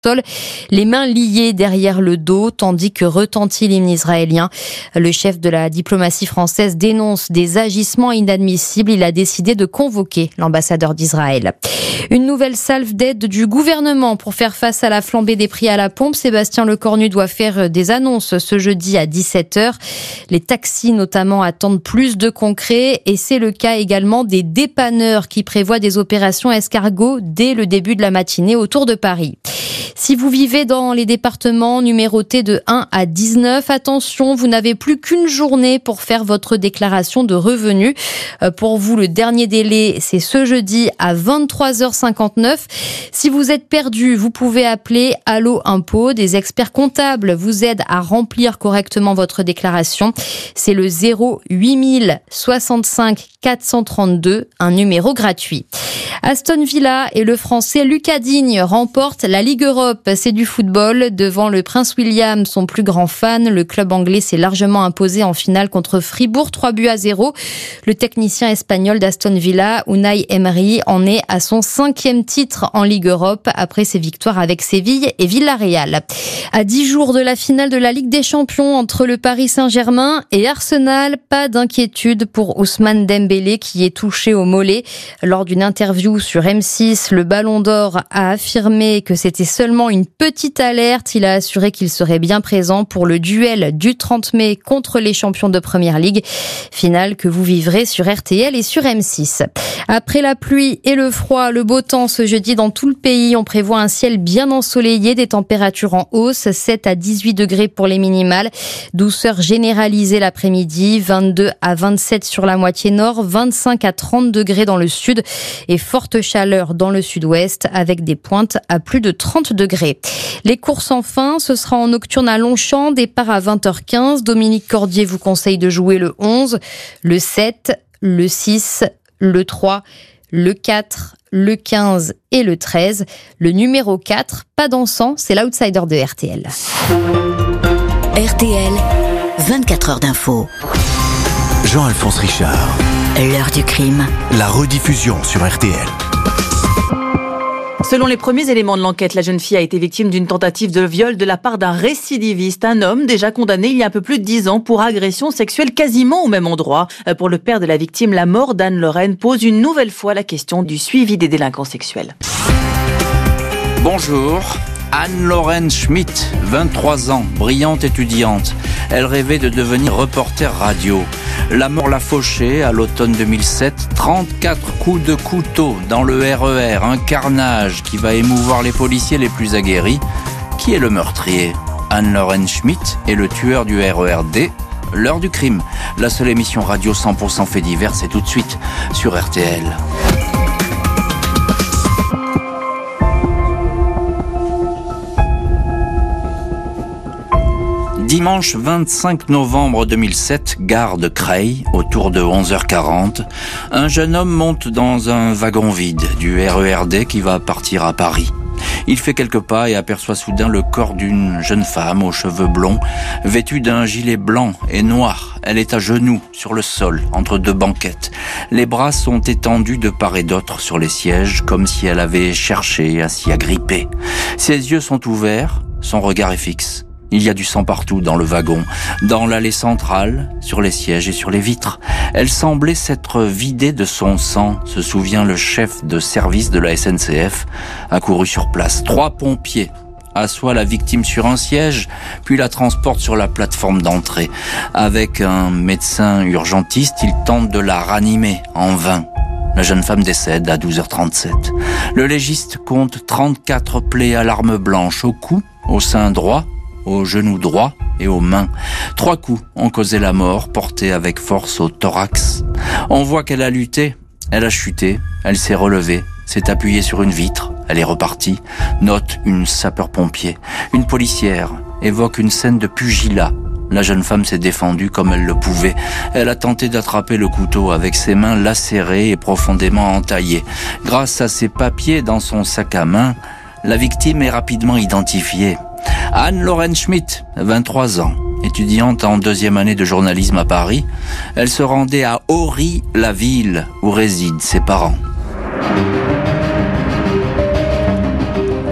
sol, les mains liées derrière le dos, tandis que retentit l'hymne israélien. Le chef de la diplomatie française dénonce des agissements inadmissibles. Il a décidé de convoquer l'ambassadeur d'Israël. Une nouvelle salve d'aide du gouvernement pour faire face à la flambée des prix à la pompe. Sébastien Lecornu doit faire des annonces ce jeudi à 17h. Les taxis notamment attendent plus de concret et c'est le cas également des dépanneurs qui prévoient des opérations escargot dès le début de la matinée autour de Paris. Si vous vivez dans les départements numérotés de 1 à 19, attention, vous n'avez plus qu'une journée pour faire votre déclaration de revenus. Pour vous, le dernier délai, c'est ce jeudi à 23h59. Si vous êtes perdu, vous pouvez appeler Allo Impôt. Des experts comptables vous aident à remplir correctement votre déclaration. C'est le 08 65 432, un numéro gratuit. Aston Villa et le Français Lucas Digne remportent la Ligue Europe. C'est du football. Devant le Prince William, son plus grand fan, le club anglais s'est largement imposé en finale contre Fribourg, 3-0. Le technicien espagnol d'Aston Villa, Unai Emery, en est à son 5e titre en Ligue Europe après ses victoires avec Séville et Villarreal. À 10 jours de la finale de la Ligue des Champions entre le Paris Saint-Germain et Arsenal, pas d'inquiétude pour Ousmane Dembélé qui est touché au mollet. Lors d'une interview sur M6, le Ballon d'Or a affirmé que c'était seulement une petite alerte. Il a assuré qu'il serait bien présent pour le duel du 30 mai contre les champions de Première Ligue. Finale que vous vivrez sur RTL et sur M6. Après la pluie et le froid, le beau temps ce jeudi dans tout le pays. On prévoit un ciel bien ensoleillé, des températures en hausse, 7 à 18 degrés pour les minimales. Douceur généralisée l'après-midi, 22 à 27 sur la moitié nord, 25 à 30 degrés dans le sud et forte chaleur dans le sud-ouest avec des pointes à plus de 30 degrés. Les courses enfin, ce sera en nocturne à Longchamp, départ à 20h15. Dominique Cordier vous conseille de jouer le 11, le 7, le 6, le 3, le 4, le 15 et le 13. Le numéro 4, pas dansant, c'est l'outsider de RTL. RTL, 24 heures d'info. Jean-Alphonse Richard. L'heure du crime. La rediffusion sur RTL. Selon les premiers éléments de l'enquête, la jeune fille a été victime d'une tentative de viol de la part d'un récidiviste, un homme déjà condamné il y a un peu plus de 10 ans pour agression sexuelle quasiment au même endroit. Pour le père de la victime, la mort d'Anne-Lorraine pose une nouvelle fois la question du suivi des délinquants sexuels. Bonjour. Anne-Lorraine Schmitt, 23 ans, brillante étudiante. Elle rêvait de devenir reporter radio. La mort l'a fauchée à l'automne 2007. 34 coups de couteau dans le RER, un carnage qui va émouvoir les policiers les plus aguerris. Qui est le meurtrier ? Anne-Lorraine Schmitt est le tueur du RERD. L'heure du crime, la seule émission radio 100% fait divers, c'est tout de suite sur RTL. Dimanche 25 novembre 2007, gare de Creil, autour de 11h40, un jeune homme monte dans un wagon vide du RERD qui va partir à Paris. Il fait quelques pas et aperçoit soudain le corps d'une jeune femme aux cheveux blonds, vêtue d'un gilet blanc et noir. Elle est à genoux sur le sol, entre deux banquettes. Les bras sont étendus de part et d'autre sur les sièges, comme si elle avait cherché à s'y agripper. Ses yeux sont ouverts, son regard est fixe. Il y a du sang partout dans le wagon, dans l'allée centrale, sur les sièges et sur les vitres. Elle semblait s'être vidée de son sang, se souvient le chef de service de la SNCF, accouru sur place. 3 pompiers assoient la victime sur un siège, puis la transportent sur la plateforme d'entrée. Avec un médecin urgentiste, ils tentent de la ranimer en vain. La jeune femme décède à 12h37. Le légiste compte 34 plaies à l'arme blanche au cou, au sein droit, au genou droit et aux mains. 3 coups ont causé la mort, portée avec force au thorax. On voit qu'elle a lutté, elle a chuté, elle s'est relevée, s'est appuyée sur une vitre, elle est repartie. Note une sapeur-pompier. Une policière évoque une scène de pugilat. La jeune femme s'est défendue comme elle le pouvait. Elle a tenté d'attraper le couteau avec ses mains lacérées et profondément entaillées. Grâce à ses papiers dans son sac à main, la victime est rapidement identifiée. Anne-Lorraine Schmitt, 23 ans, étudiante en 2e année de journalisme à Paris. Elle se rendait à Ory, la ville où résident ses parents.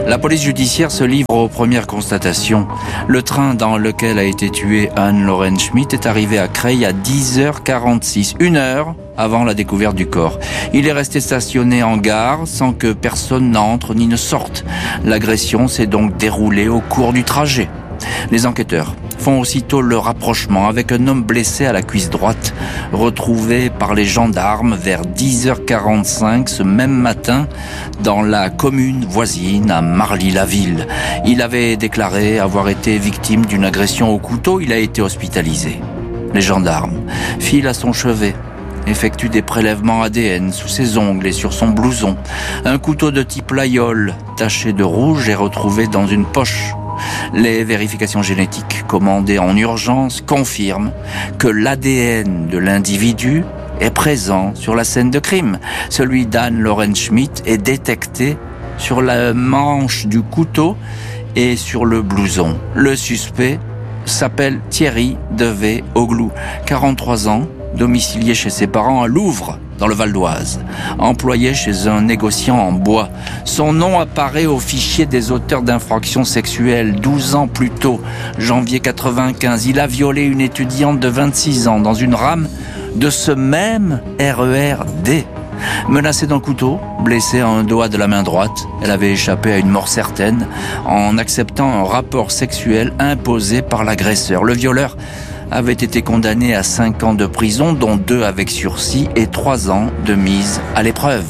La police judiciaire se livre aux premières constatations. Le train dans lequel a été tuée Anne-Lorraine Schmitt est arrivé à Creil à 10h46, 1 heure avant la découverte du corps. Il est resté stationné en gare sans que personne n'entre ni ne sorte. L'agression s'est donc déroulée au cours du trajet. Les enquêteurs font aussitôt le rapprochement avec un homme blessé à la cuisse droite, retrouvé par les gendarmes vers 10h45 ce même matin dans la commune voisine à Marly-la-Ville. Il avait déclaré avoir été victime d'une agression au couteau. Il a été hospitalisé. Les gendarmes filent à son chevet, effectuent des prélèvements ADN sous ses ongles et sur son blouson. Un couteau de type Layol, taché de rouge, est retrouvé dans une poche. Les vérifications génétiques commandées en urgence confirment que l'ADN de l'individu est présent sur la scène de crime. Celui d'Anne-Lorraine Schmitt est détecté sur la manche du couteau et sur le blouson. Le suspect s'appelle Thierry Devet-Oglou, 43 ans, domicilié chez ses parents à Louvres, dans le Val d'Oise, employé chez un négociant en bois. Son nom apparaît au fichier des auteurs d'infractions sexuelles 12 ans plus tôt, janvier 95. Il a violé une étudiante de 26 ans dans une rame de ce même RER-D. Menacée d'un couteau, blessée à un doigt de la main droite, elle avait échappé à une mort certaine en acceptant un rapport sexuel imposé par l'agresseur. Le violeur avait été condamné à 5 ans de prison, dont 2 avec sursis et 3 ans de mise à l'épreuve.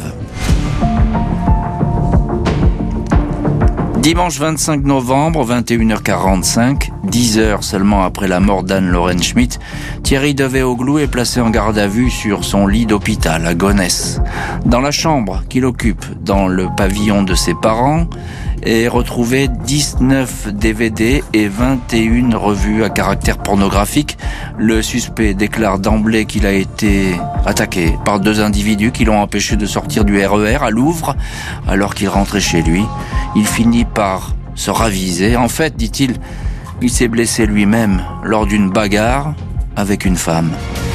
Dimanche 25 novembre, 21h45, 10 heures seulement après la mort d'Anne-Lorraine Schmitt, Thierry Devet-Oglou est placé en garde à vue sur son lit d'hôpital à Gonesse. Dans la chambre qu'il occupe dans le pavillon de ses parents, est retrouvé 19 DVD et 21 revues à caractère pornographique. Le suspect déclare d'emblée qu'il a été attaqué par 2 individus qui l'ont empêché de sortir du RER à Louvres alors qu'il rentrait chez lui. Il finit par se raviser. En fait, dit-il, il s'est blessé lui-même lors d'une bagarre avec une femme.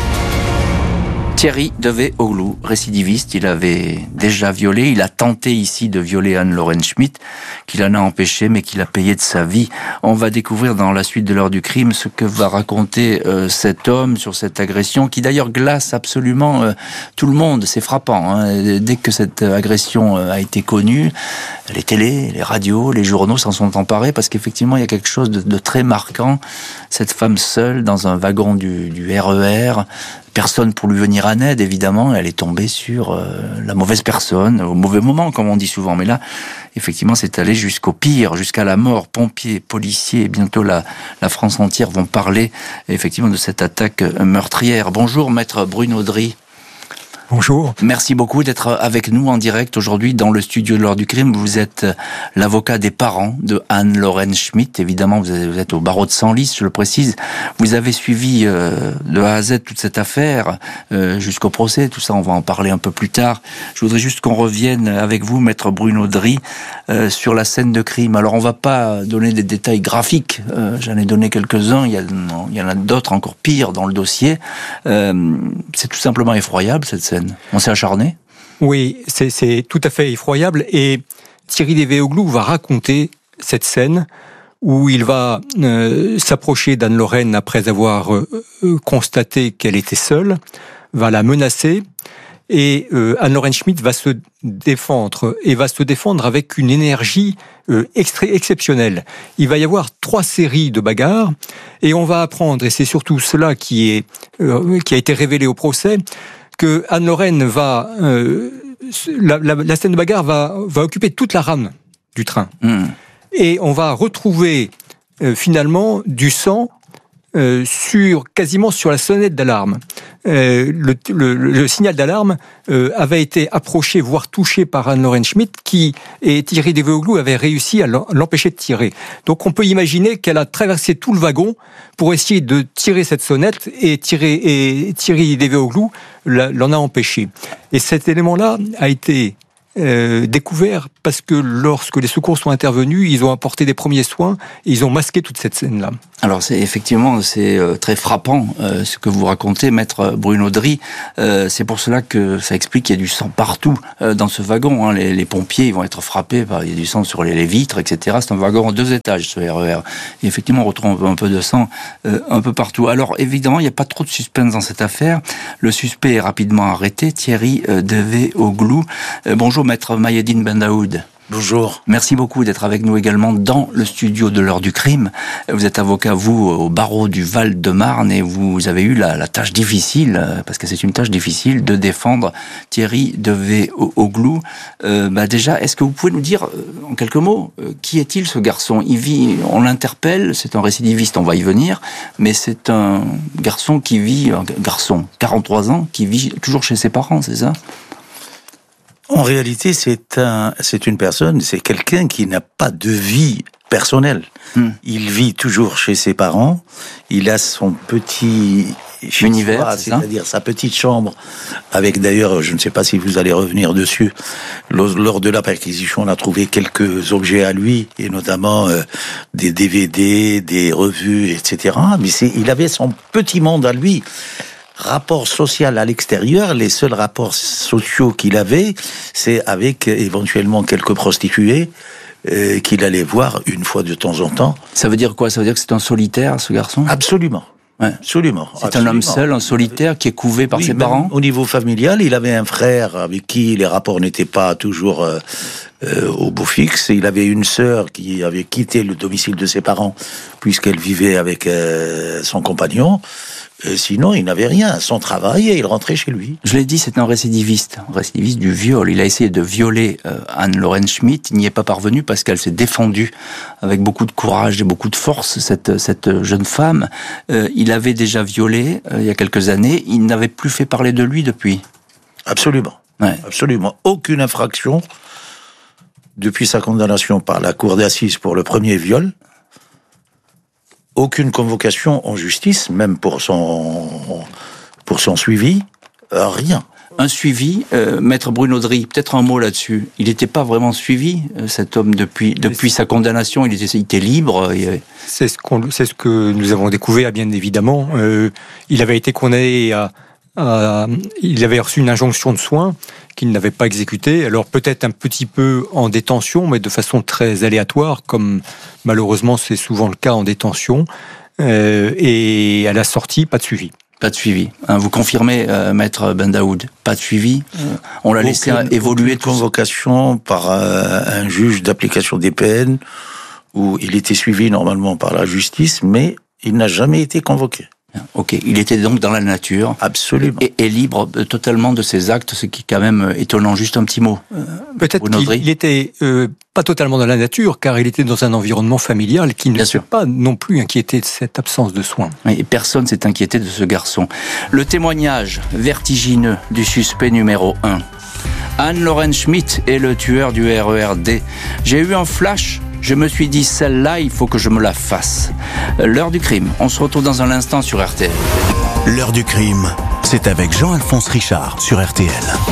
Thierry Devet-Oglou, récidiviste, il avait déjà violé, il a tenté ici de violer Anne-Lorraine Schmitt, qu'il en a empêché mais qu'il a payé de sa vie. On va découvrir dans la suite de l'heure du crime ce que va raconter cet homme sur cette agression qui d'ailleurs glace absolument tout le monde. C'est frappant, hein. Dès que cette agression a été connue, les télés, les radios, les journaux s'en sont emparés parce qu'effectivement il y a quelque chose de très marquant. Cette femme seule dans un wagon du RER, personne pour lui venir en aide, évidemment. Elle est tombée sur la mauvaise personne, au mauvais moment, comme on dit souvent. Mais là, effectivement, c'est allé jusqu'au pire, jusqu'à la mort. Pompiers, policiers, bientôt la France entière vont parler, effectivement, de cette attaque meurtrière. Bonjour, maître Bruno Dry. Bonjour. Merci beaucoup d'être avec nous en direct aujourd'hui dans le studio de l'heure du crime. Vous êtes l'avocat des parents de Anne-Lorraine Schmitt. Évidemment, vous êtes au barreau de Senlis, je le précise. Vous avez suivi de A à Z toute cette affaire jusqu'au procès. Tout ça, on va en parler un peu plus tard. Je voudrais juste qu'on revienne avec vous, maître Bruno Dry, sur la scène de crime. Alors, on va pas donner des détails graphiques. J'en ai donné quelques-uns. Il y en a d'autres encore pires dans le dossier. C'est tout simplement effroyable, cette scène. On s'est acharné ? Oui, c'est tout à fait effroyable. Et Thierry Devet-Oglou va raconter cette scène où il va s'approcher d'Anne-Lorraine après avoir constaté qu'elle était seule, va la menacer. Et Anne-Lorraine Schmitt va se défendre, et va se défendre avec une énergie exceptionnelle. Il va y avoir 3 séries de bagarres, et on va apprendre, et c'est surtout cela qui a été révélé au procès, que Anne-Lorraine va... la scène de bagarre va occuper toute la rame du train. Et on va retrouver finalement du sang quasiment sur la sonnette d'alarme. Le signal d'alarme avait été approché, voire touché par Anne-Lorraine Schmitt, et Thierry Devet-Oglou avait réussi à l'empêcher de tirer. Donc on peut imaginer qu'elle a traversé tout le wagon pour essayer de tirer cette sonnette, et Thierry Devet-Oglou l'en a empêché. Et cet élément-là a été découvert parce que lorsque les secours sont intervenus, ils ont apporté des premiers soins et ils ont masqué toute cette scène-là. Alors c'est très frappant ce que vous racontez, maître Bruno Dry. C'est pour cela que ça explique qu'il y a du sang partout dans ce wagon. Les pompiers ils vont être frappés il y a du sang sur les vitres, etc. C'est un wagon en 2 étages, ce RER. Et effectivement, on retrouve un peu de sang un peu partout. Alors évidemment, il n'y a pas trop de suspense dans cette affaire. Le suspect est rapidement arrêté, Thierry Devéoglou. Bonjour, maître Maïeddine Bendaoud. Bonjour. Merci beaucoup d'être avec nous également dans le studio de l'heure du crime. Vous êtes avocat, vous, au barreau du Val-de-Marne, et vous avez eu la tâche difficile, parce que c'est une tâche difficile, de défendre Thierry Devéoglou. Déjà, est-ce que vous pouvez nous dire, en quelques mots, qui est-il ce garçon ? Il vit, on l'interpelle, c'est un récidiviste, on va y venir, mais c'est un garçon 43 ans, qui vit toujours chez ses parents, c'est ça ? En réalité, c'est une personne, c'est quelqu'un qui n'a pas de vie personnelle. Il vit toujours chez ses parents. Il a son petit univers, c'est-à-dire sa petite chambre, avec d'ailleurs, je ne sais pas si vous allez revenir dessus, lors de la perquisition, on a trouvé quelques objets à lui, et notamment des DVD, des revues, etc. Mais il avait son petit monde à lui. Rapport social à l'extérieur, les seuls rapports sociaux qu'il avait, c'est avec éventuellement quelques prostituées qu'il allait voir une fois de temps en temps. Ça veut dire quoi ? Ça veut dire que c'est un solitaire, ce garçon ? Absolument. Ouais. Absolument. C'est un homme seul, un solitaire, qui est couvé par ses parents ? Au niveau familial, il avait un frère avec qui les rapports n'étaient pas toujours au beau fixe. Il avait une sœur qui avait quitté le domicile de ses parents puisqu'elle vivait avec son compagnon. Sinon, il n'avait rien. Son travail, et il rentrait chez lui. Je l'ai dit, c'est un récidiviste du viol. Il a essayé de violer Anne-Lorraine Schmitt. Il n'y est pas parvenu parce qu'elle s'est défendue avec beaucoup de courage et beaucoup de force, cette jeune femme. Il avait déjà violé il y a quelques années. Il n'avait plus fait parler de lui depuis. Absolument. Ouais. Absolument. Aucune infraction depuis sa condamnation par la cour d'assises pour le premier viol. Aucune convocation en justice, même pour son suivi, rien. Un suivi, maître Bruno Dry, peut-être un mot là-dessus. Il n'était pas vraiment suivi, cet homme, depuis sa condamnation, il était libre. C'est ce que nous avons découvert, bien évidemment. Il avait été condamné il avait reçu une injonction de soins qu'il n'avait pas exécutée, alors peut-être un petit peu en détention, mais de façon très aléatoire, comme malheureusement c'est souvent le cas en détention, et à la sortie, pas de suivi. Pas de suivi. Vous confirmez, maître Bendaoud, pas de suivi. On l'a laissé évoluer. Aucune convocation par un juge d'application des peines, où il était suivi normalement par la justice, mais il n'a jamais été convoqué. Ok, il était donc dans la nature. Absolument. Et libre totalement de ses actes, ce qui est quand même étonnant. Juste un petit mot. Peut-être qu'il était pas totalement dans la nature, car il était dans un environnement familial qui ne s'est pas non plus inquiété de cette absence de soins. Et personne s'est inquiété de ce garçon. Le témoignage vertigineux du suspect numéro 1. Anne-Lorraine Schmitt est le tueur du RERD. J'ai eu un flash. Je me suis dit, celle-là, il faut que je me la fasse. L'heure du crime, on se retrouve dans un instant sur RTL. L'heure du crime, c'est avec Jean-Alphonse Richard sur RTL.